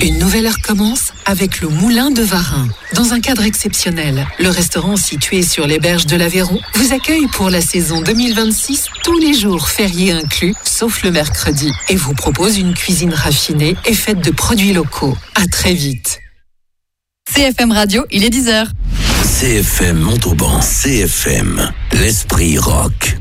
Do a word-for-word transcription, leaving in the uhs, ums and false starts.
Une nouvelle heure commence avec le Moulin de Varin. Dans un cadre exceptionnel, le restaurant situé sur les berges de l'Aveyron vous accueille pour la saison deux mille vingt-six, tous les jours fériés inclus, sauf le mercredi, et vous propose une cuisine raffinée et faite de produits locaux. À très vite. C F M Radio, il est dix heures. C F M Montauban, C F M, l'esprit rock.